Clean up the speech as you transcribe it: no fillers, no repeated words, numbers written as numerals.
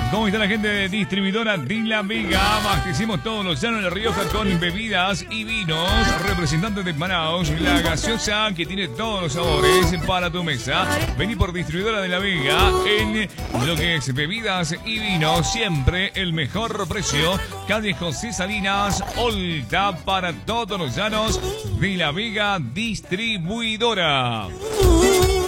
¿Cómo está la gente de distribuidora de La Vega? Abastecemos todos los llanos de La Rioja con bebidas y vinos. Representantes de Manaos, la gaseosa que tiene todos los sabores para tu mesa. Vení por distribuidora de La Vega en lo que es bebidas y vinos. Siempre el mejor precio. Calle José Salinas, Olta, para todos los llanos de La Vega Distribuidora.